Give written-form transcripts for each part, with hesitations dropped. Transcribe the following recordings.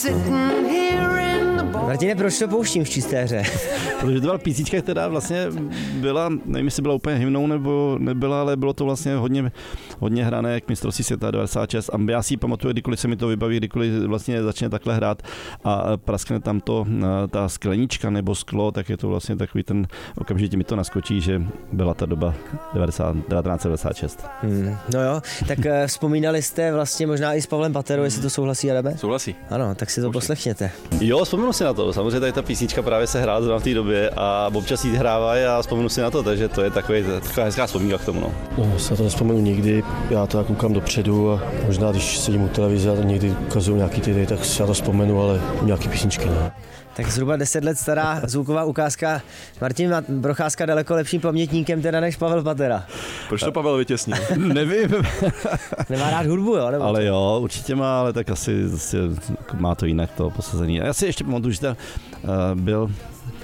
Martine, proč to pouštím v čisté hře? Protože to byla písnička, která vlastně byla, nevím, jestli byla úplně hymnou nebo nebyla, ale bylo to vlastně hodně hrané k mistrovství světa 96. A já si ji pamatuju, kdykoliv se mi to vybaví, kdykoliv vlastně začne takhle hrát a praskne tam ta sklenička nebo sklo, tak je to vlastně takový ten, okamžitě mi to naskočí, že byla ta doba 1996. No jo, tak vzpomínali jste vlastně možná i s Pavlem Paterou, jestli to souhlasí, Adame? Souhlasí. Ano, tak si to poslechněte. Jo, vzpomenu si na to. Samozřejmě tady ta písnička právě se hrála zrovna v té době a občas jí hrávají a vzpomenu si na to, takže to je taková hezká vzpomínka k tomu. No, se na to nespomenu nikdy, já to koukám dopředu a možná když sedím u televize a někdy ukazují nějaký ty, tak si já to vzpomenu, ale nějaký písničky ne. Tak zhruba 10 let stará zvuková ukázka. Martin Procházka daleko lepším pamětníkem teda než Pavel Patera. Proč to Pavel vytěsnil? Nevím. Nemá rád hudbu, jo? Nebo ale jo, určitě má, ale tak asi má to jinak to posazení. Já si ještě pamatuju, že byl...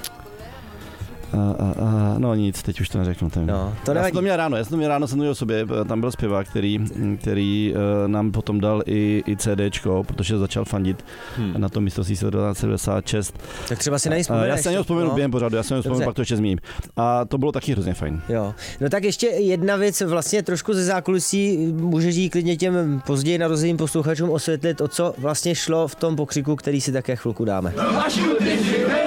no nic, teď už to neřeknu. No, já jsem to měl ráno, jsem to měl o sobě, tam byl zpěvák, který nám potom dal i CDčko, protože začal fandit na tom mistrovství 1996. Tak třeba si nejspomenu. Já se něho vzpomenu během pořadu, pak to ještě zmíním. A to bylo taky hrozně fajn. Jo. No tak ještě jedna věc, vlastně trošku ze zákulisí, můžeš jí klidně těm později narozeným posluchačům osvětlit, o co vlastně šlo v tom pokřiku, který si také chvilku dáme.